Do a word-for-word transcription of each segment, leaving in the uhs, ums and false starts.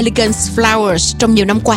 Elegance Flowers trong nhiều năm qua.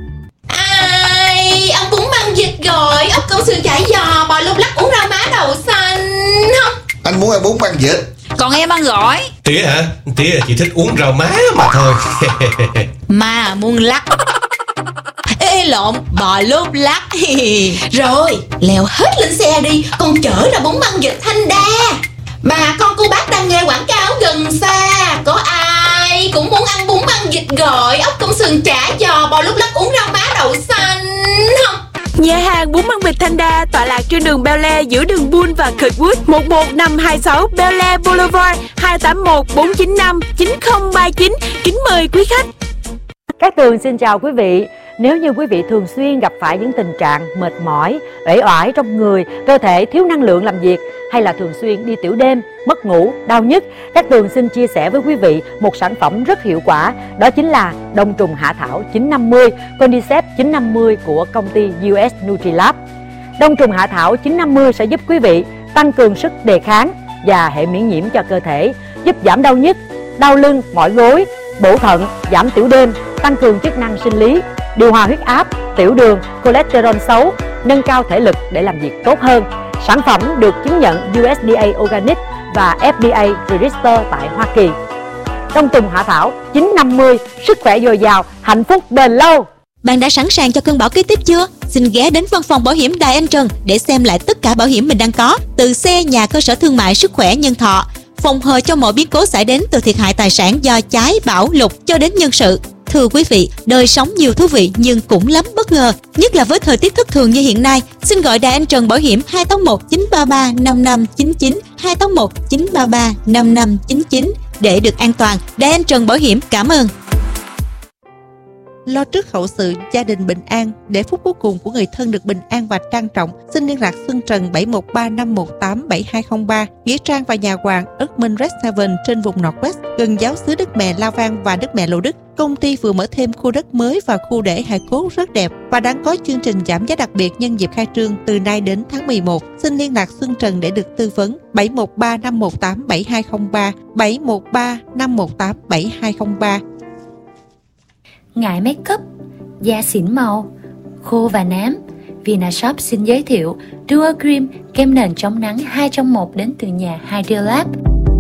Ai, ông bún măng vịt gọi, ốc câu sườn chả giò, bò lúc lắc uống rau má đậu xanh không? Anh muốn ăn bún măng vịt. Còn em ăn gỏi. Tía hả? Tía chỉ thích uống rau má mà thôi. Mà muốn lắc. Ê lộn, bò lúc lắc. Rồi, leo hết lên xe đi, con chở ra bún măng vịt Thanh Đa. Bà con cô bác đang nghe quảng cáo gần xa. Có ai cũng muốn ăn bún măng vịt gọi, ốc công sườn chả giò, bò lúc lắc uống rau má đậu xanh không? Nhà hàng bún măng vịt Thanh Đa tọa lạc trên đường Bel Air giữa đường Bull và Kirkwood, một một năm hai sáu Bel Air Boulevard, hai tám một bốn chín năm chín không ba chín. Kính mời quý khách. Cát Tường xin chào quý vị. Nếu như quý vị thường xuyên gặp phải những tình trạng mệt mỏi, uể oải trong người, cơ thể thiếu năng lượng làm việc, hay là thường xuyên đi tiểu đêm, mất ngủ, đau nhức, Cát Tường xin chia sẻ với quý vị một sản phẩm rất hiệu quả, đó chính là đông trùng hạ thảo chín năm mươi, Cordyceps chín năm mươi của công ty u ét Nutrilab. Đông trùng hạ thảo chín năm mươi sẽ giúp quý vị tăng cường sức đề kháng và hệ miễn nhiễm cho cơ thể, giúp giảm đau nhức, đau lưng, mỏi gối, bổ thận, giảm tiểu đêm, tăng cường chức năng sinh lý, điều hòa huyết áp, tiểu đường, cholesterol xấu, nâng cao thể lực để làm việc tốt hơn. Sản phẩm được chứng nhận u ét đê a Organic và ép đê a Register tại Hoa Kỳ. Đông trùng hạ thảo chín năm mươi, sức khỏe dồi dào, hạnh phúc bền lâu. Bạn đã sẵn sàng cho cơn bão kế tiếp chưa? Xin ghé đến văn phòng bảo hiểm Đài Anh Trần để xem lại tất cả bảo hiểm mình đang có, từ xe, nhà, cơ sở thương mại, sức khỏe, nhân thọ, phòng hờ cho mọi biến cố xảy đến từ thiệt hại tài sản do cháy, bão, lụt cho đến nhân sự. Thưa quý vị, đời sống nhiều thú vị nhưng cũng lắm bất ngờ, nhất là với thời tiết thất thường như hiện nay. Xin gọi Đài Anh Trần Bảo hiểm hai tám một chín ba ba năm năm chín chín, hai tám một chín ba ba năm năm chín chín để được an toàn. Đài Anh Trần Bảo hiểm cảm ơn. Lo trước hậu sự, gia đình bình an, để phút cuối cùng của người thân được bình an và trang trọng, xin liên lạc Xuân Trần bảy một ba năm một tám bảy hai không ba, nghĩa trang và nhà hoàng Ước Minh Red Seven trên vùng Northwest, gần giáo xứ Đức Mẹ La Vang và Đức Mẹ Lộ Đức. Công ty vừa mở thêm khu đất mới và khu để hài cốt rất đẹp và đang có chương trình giảm giá đặc biệt nhân dịp khai trương từ nay đến tháng mười một. Xin liên lạc Xuân Trần để được tư vấn. Bảy một ba năm một tám bảy hai không ba, bảy một ba năm một tám bảy hai không ba. Ngại make up, da xỉn màu, khô và nám, Vinashop xin giới thiệu Duo Cream, kem nền chống nắng hai trong một đến từ nhà Hydrolab.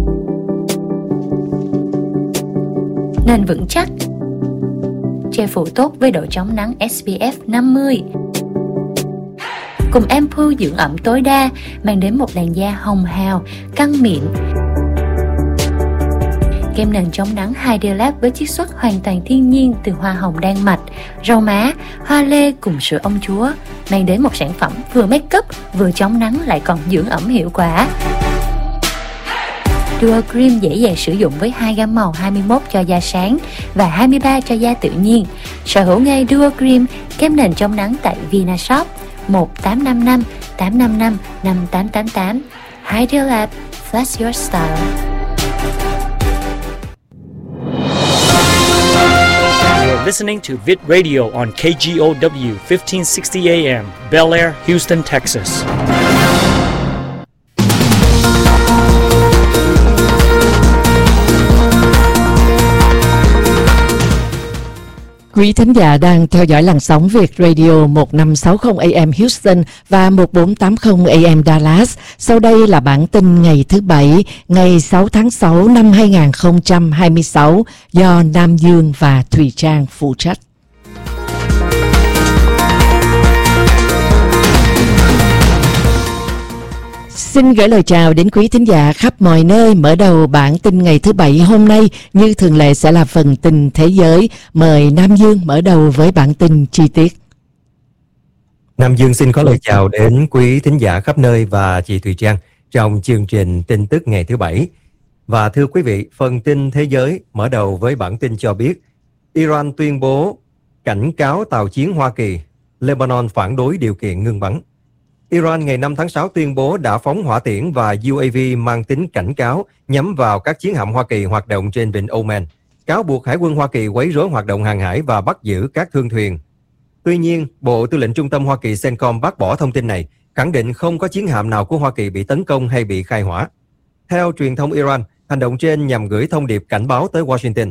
Nền vững chắc, che phủ tốt với độ chống nắng ét pê ép năm mươi. Cùng ampoule dưỡng ẩm tối đa, mang đến một làn da hồng hào, căng mịn. Kem nền chống nắng Hydrolab với chiết xuất hoàn toàn thiên nhiên từ hoa hồng đan mạch, rau má, hoa lê cùng sữa ông chúa, mang đến một sản phẩm vừa make up, vừa chống nắng lại còn dưỡng ẩm hiệu quả. Duo Cream dễ dàng sử dụng với hai gam màu hai mươi mốt cho da sáng và hai mươi ba cho da tự nhiên. Sở hữu ngay Duo Cream, kem nền chống nắng tại Vinashop một tám năm năm tám năm năm năm tám tám tám. Hydrolab, flash your style. Listening to Vid Radio on K G O W fifteen sixty A M, Bel Air, Houston, Texas. Quý thính giả đang theo dõi làn sóng Việt Radio một năm sáu không A M Houston và một bốn tám không A M Dallas. Sau đây là bản tin ngày thứ Bảy, ngày sáu tháng sáu năm hai nghìn không trăm hai mươi sáu do Nam Dương và Thùy Trang phụ trách. Xin gửi lời chào đến quý thính giả khắp mọi nơi. Mở đầu bản tin ngày thứ Bảy hôm nay, như thường lệ sẽ là phần tin thế giới. Mời Nam Dương mở đầu với bản tin chi tiết. Nam Dương xin có lời chào đến quý thính giả khắp nơi và chị Thùy Trang trong chương trình tin tức ngày thứ Bảy. Và thưa quý vị, phần tin thế giới mở đầu với bản tin cho biết Iran tuyên bố cảnh cáo tàu chiến Hoa Kỳ, Lebanon phản đối điều kiện ngưng bắn. Iran ngày năm tháng sáu tuyên bố đã phóng hỏa tiễn và u a vê mang tính cảnh cáo nhắm vào các chiến hạm Hoa Kỳ hoạt động trên vịnh Oman, cáo buộc Hải quân Hoa Kỳ quấy rối hoạt động hàng hải và bắt giữ các thương thuyền. Tuy nhiên, Bộ Tư lệnh Trung tâm Hoa Kỳ CENTCOM bác bỏ thông tin này, khẳng định không có chiến hạm nào của Hoa Kỳ bị tấn công hay bị khai hỏa. Theo truyền thông Iran, hành động trên nhằm gửi thông điệp cảnh báo tới Washington.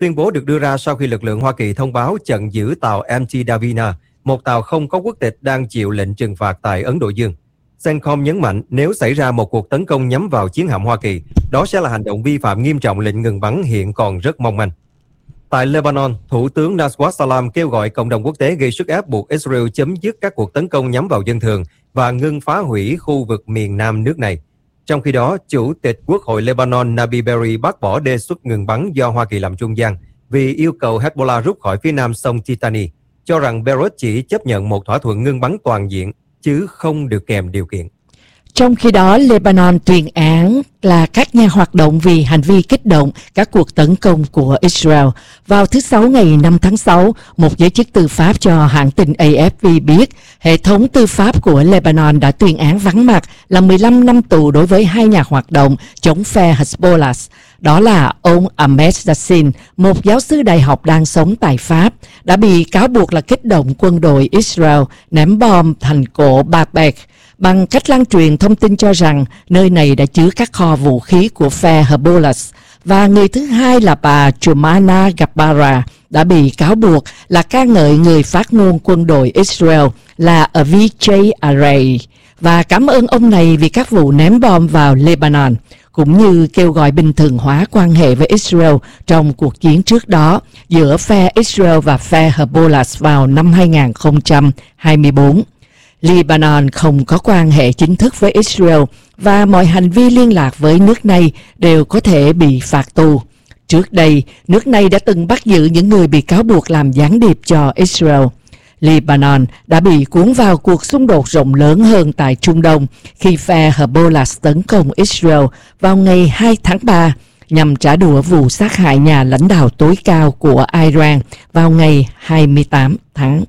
Tuyên bố được đưa ra sau khi lực lượng Hoa Kỳ thông báo chặn giữ tàu em tê Davina, một tàu không có quốc tịch đang chịu lệnh trừng phạt tại Ấn Độ Dương. CENTCOM nhấn mạnh nếu xảy ra một cuộc tấn công nhắm vào chiến hạm Hoa Kỳ, đó sẽ là hành động vi phạm nghiêm trọng lệnh ngừng bắn hiện còn rất mong manh. Tại Lebanon, Thủ tướng Nasrat Salam kêu gọi cộng đồng quốc tế gây sức ép buộc Israel chấm dứt các cuộc tấn công nhắm vào dân thường và ngưng phá hủy khu vực miền nam nước này. Trong khi đó, Chủ tịch Quốc hội Lebanon Nabi Berri bác bỏ đề xuất ngừng bắn do Hoa Kỳ làm trung gian vì yêu cầu Hezbollah rút khỏi phía nam sông Titani, cho rằng Beirut chỉ chấp nhận một thỏa thuận ngưng bắn toàn diện chứ không được kèm điều kiện. Trong khi đó, Lebanon tuyên án là các nhà hoạt động vì hành vi kích động các cuộc tấn công của Israel. Vào thứ Sáu ngày năm tháng sáu, một giới chức tư pháp cho hãng tin A F P biết hệ thống tư pháp của Lebanon đã tuyên án vắng mặt là mười lăm năm tù đối với hai nhà hoạt động chống phe Hezbollah. Đó là ông Ahmed Yassin, một giáo sư đại học đang sống tại Pháp, đã bị cáo buộc là kích động quân đội Israel ném bom thành cổ Baalbek bằng cách lan truyền thông tin cho rằng nơi này đã chứa các kho vũ khí của phe Hezbollah. Và người thứ hai là bà Jumana Gabbara đã bị cáo buộc là ca ngợi người phát ngôn quân đội Israel là Avijay Arey và cảm ơn ông này vì các vụ ném bom vào Lebanon, cũng như kêu gọi bình thường hóa quan hệ với Israel trong cuộc chiến trước đó giữa phe Israel và phe Hezbollah vào năm hai nghìn không trăm hai mươi tư. Lebanon không có quan hệ chính thức với Israel và mọi hành vi liên lạc với nước này đều có thể bị phạt tù. Trước đây, nước này đã từng bắt giữ những người bị cáo buộc làm gián điệp cho Israel. Lebanon đã bị cuốn vào cuộc xung đột rộng lớn hơn tại Trung Đông khi phe Hezbollah tấn công Israel vào ngày hai tháng ba nhằm trả đũa vụ sát hại nhà lãnh đạo tối cao của Iran vào ngày hai mươi tám tháng.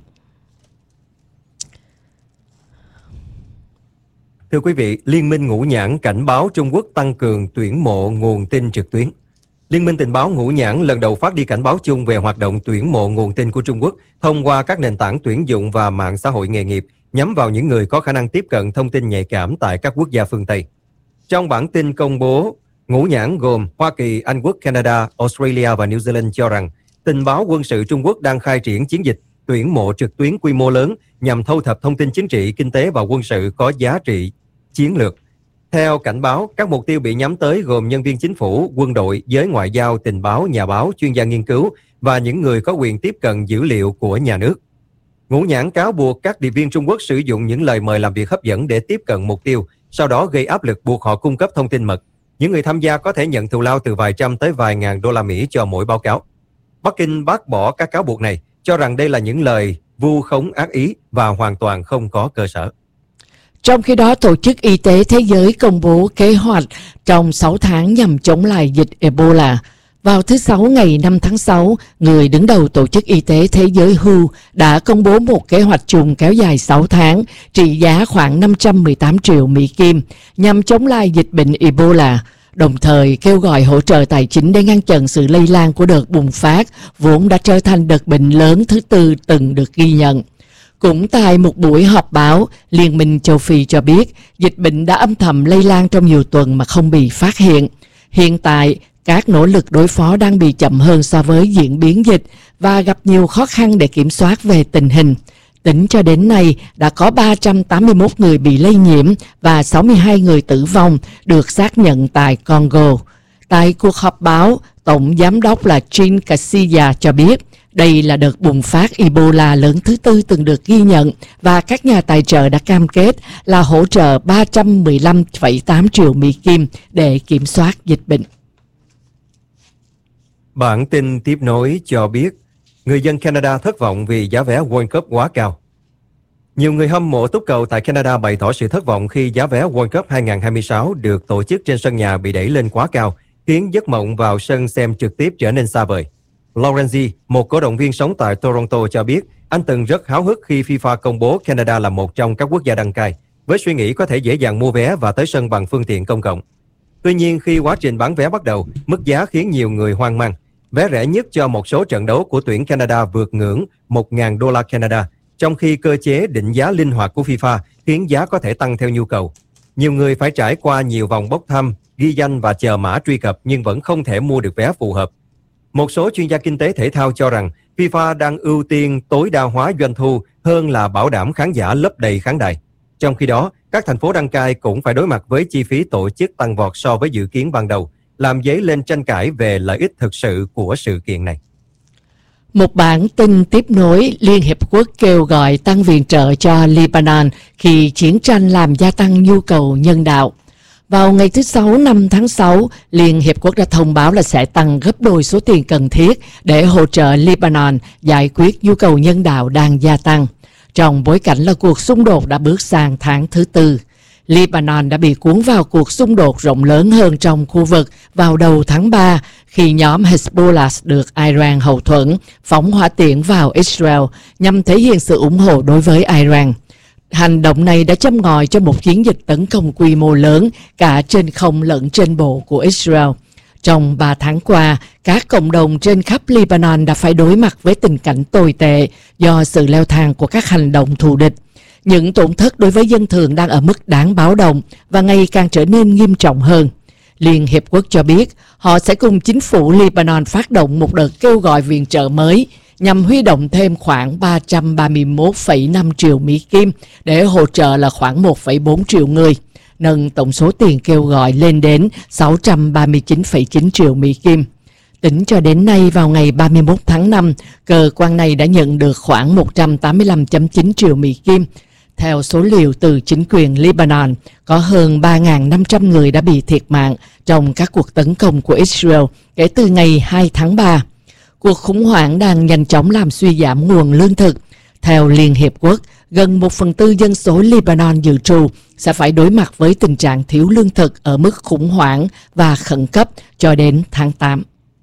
Thưa quý vị, Liên minh Ngũ nhãn cảnh báo Trung Quốc tăng cường tuyển mộ nguồn tin trực tuyến. Liên minh tình báo Ngũ nhãn lần đầu phát đi cảnh báo chung về hoạt động tuyển mộ nguồn tin của Trung Quốc thông qua các nền tảng tuyển dụng và mạng xã hội nghề nghiệp nhắm vào những người có khả năng tiếp cận thông tin nhạy cảm tại các quốc gia phương Tây. Trong bản tin công bố, Ngũ nhãn gồm Hoa Kỳ, Anh Quốc, Canada, Australia và New Zealand cho rằng tình báo quân sự Trung Quốc đang khai triển chiến dịch tuyển mộ trực tuyến quy mô lớn nhằm thu thập thông tin chính trị, kinh tế và quân sự có giá trị chiến lược. Theo cảnh báo, các mục tiêu bị nhắm tới gồm nhân viên chính phủ, quân đội, giới ngoại giao, tình báo, nhà báo, chuyên gia nghiên cứu và những người có quyền tiếp cận dữ liệu của nhà nước. Ngũ nhãn cáo buộc các điệp viên Trung Quốc sử dụng những lời mời làm việc hấp dẫn để tiếp cận mục tiêu, sau đó gây áp lực buộc họ cung cấp thông tin mật. Những người tham gia có thể nhận thù lao từ vài trăm tới vài ngàn đô la Mỹ cho mỗi báo cáo. Bắc Kinh bác bỏ các cáo buộc này, cho rằng đây là những lời vu khống ác ý và hoàn toàn không có cơ sở. Trong khi đó, Tổ chức Y tế Thế giới công bố kế hoạch trong sáu tháng nhằm chống lại dịch Ebola. Vào thứ Sáu ngày năm tháng sáu, người đứng đầu Tổ chức Y tế Thế giới W H O đã công bố một kế hoạch chung kéo dài sáu tháng, trị giá khoảng năm trăm mười tám triệu Mỹ Kim, nhằm chống lại dịch bệnh Ebola, đồng thời kêu gọi hỗ trợ tài chính để ngăn chặn sự lây lan của đợt bùng phát, vốn đã trở thành đợt bệnh lớn thứ tư từng được ghi nhận. Cũng tại một buổi họp báo, Liên minh châu Phi cho biết dịch bệnh đã âm thầm lây lan trong nhiều tuần mà không bị phát hiện. Hiện tại, các nỗ lực đối phó đang bị chậm hơn so với diễn biến dịch và gặp nhiều khó khăn để kiểm soát về tình hình. Tính cho đến nay, đã có ba trăm tám mươi mốt người bị lây nhiễm và sáu mươi hai người tử vong được xác nhận tại Congo. Tại cuộc họp báo, Tổng Giám đốc là Jean Casilla cho biết đây là đợt bùng phát Ebola lớn thứ tư từng được ghi nhận và các nhà tài trợ đã cam kết là hỗ trợ ba trăm mười lăm phẩy tám triệu Mỹ Kim để kiểm soát dịch bệnh. Bản tin tiếp nối cho biết người dân Canada thất vọng vì giá vé World Cup quá cao. Nhiều người hâm mộ túc cầu tại Canada bày tỏ sự thất vọng khi giá vé World Cup hai không hai sáu được tổ chức trên sân nhà bị đẩy lên quá cao, khiến giấc mộng vào sân xem trực tiếp trở nên xa vời. Lorenzi, một cổ động viên sống tại Toronto cho biết anh từng rất háo hức khi FIFA công bố Canada là một trong các quốc gia đăng cai, với suy nghĩ có thể dễ dàng mua vé và tới sân bằng phương tiện công cộng. Tuy nhiên, khi quá trình bán vé bắt đầu, mức giá khiến nhiều người hoang mang. Vé rẻ nhất cho một số trận đấu của tuyển Canada vượt ngưỡng một nghìn đô la Canada, trong khi cơ chế định giá linh hoạt của FIFA khiến giá có thể tăng theo nhu cầu. Nhiều người phải trải qua nhiều vòng bốc thăm, ghi danh và chờ mã truy cập nhưng vẫn không thể mua được vé phù hợp. Một số chuyên gia kinh tế thể thao cho rằng FIFA đang ưu tiên tối đa hóa doanh thu hơn là bảo đảm khán giả lấp đầy khán đài. Trong khi đó, các thành phố đăng cai cũng phải đối mặt với chi phí tổ chức tăng vọt so với dự kiến ban đầu, làm dấy lên tranh cãi về lợi ích thực sự của sự kiện này. Một bản tin tiếp nối, Liên Hiệp Quốc kêu gọi tăng viện trợ cho Lebanon khi chiến tranh làm gia tăng nhu cầu nhân đạo. Vào ngày thứ Sáu năm tháng sáu, Liên Hiệp Quốc đã thông báo là sẽ tăng gấp đôi số tiền cần thiết để hỗ trợ Lebanon giải quyết nhu cầu nhân đạo đang gia tăng, trong bối cảnh là cuộc xung đột đã bước sang tháng thứ tư. Lebanon đã bị cuốn vào cuộc xung đột rộng lớn hơn trong khu vực vào đầu tháng ba khi nhóm Hezbollah được Iran hậu thuẫn phóng hỏa tiễn vào Israel nhằm thể hiện sự ủng hộ đối với Iran. Hành động này đã châm ngòi cho một chiến dịch tấn công quy mô lớn cả trên không lẫn trên bộ của Israel. Trong ba tháng qua, các cộng đồng trên khắp Lebanon đã phải đối mặt với tình cảnh tồi tệ do sự leo thang của các hành động thù địch. Những tổn thất đối với dân thường đang ở mức đáng báo động và ngày càng trở nên nghiêm trọng hơn. Liên Hiệp Quốc cho biết họ sẽ cùng chính phủ Lebanon phát động một đợt kêu gọi viện trợ mới nhằm huy động thêm khoảng ba trăm ba mươi mốt phẩy năm triệu Mỹ Kim để hỗ trợ là khoảng một phẩy bốn triệu người, nâng tổng số tiền kêu gọi lên đến sáu trăm ba mươi chín phẩy chín triệu Mỹ Kim. Tính cho đến nay vào ngày ba mươi mốt tháng năm, cơ quan này đã nhận được khoảng một trăm tám mươi lăm phẩy chín triệu Mỹ Kim. Theo số liệu từ chính quyền Lebanon, có hơn ba nghìn năm trăm người đã bị thiệt mạng trong các cuộc tấn công của Israel kể từ ngày hai tháng ba. Cuộc khủng hoảng đang nhanh chóng làm suy giảm nguồn lương thực. Theo Liên Hiệp Quốc, gần một phần tư dân số Lebanon dự trù sẽ phải đối mặt với tình trạng thiếu lương thực ở mức khủng hoảng và khẩn cấp cho đến tháng tám.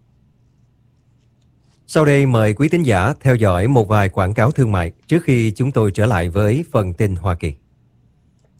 Sau đây mời quý thính giả theo dõi một vài quảng cáo thương mại trước khi chúng tôi trở lại với phần tin Hoa Kỳ.